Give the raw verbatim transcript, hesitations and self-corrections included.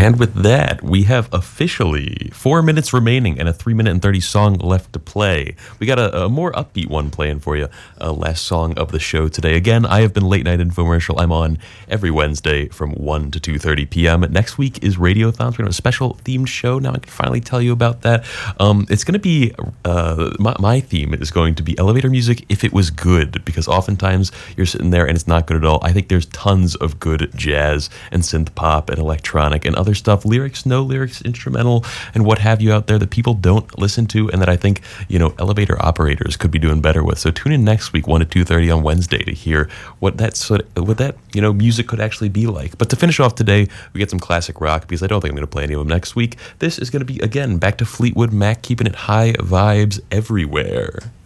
And with that, we have officially four minutes remaining and a three minute and thirty song left to play. We got a, a more upbeat one playing for you. Uh, last song of the show today. Again, I have been Late Night Infomercial. I'm on every Wednesday from one to two thirty p.m. Next week is Radiothons. We're going to have a special themed show. Now I can finally tell you about that. Um, it's going to be, uh, my, my theme is going to be elevator music if it was good, because oftentimes you're sitting there and it's not good at all. I think there's tons of good jazz and synth pop and electronic and other stuff, lyrics, no lyrics, instrumental, and what have you out there that people don't listen to, and that I think, you know, elevator operators could be doing better with. So tune in next week, one to two thirty on Wednesday, to hear what that sort of, what that, you know, music could actually be like. But to finish off today, we get some classic rock, because I don't think I'm going to play any of them next week. This is going to be, again, back to Fleetwood Mac, keeping it high vibes everywhere.